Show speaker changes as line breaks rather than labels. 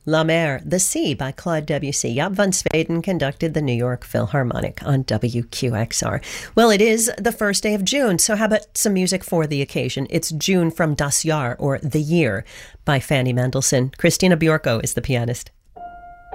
La Mer, The Sea by Claude Debussy. Jaap van Zweden conducted the New York Philharmonic on WQXR. Well, it is the first day of June, so how about some music for the occasion? It's June from Das Jahr, or The Year, by Fanny Mendelssohn. Christina Bjorko is the pianist.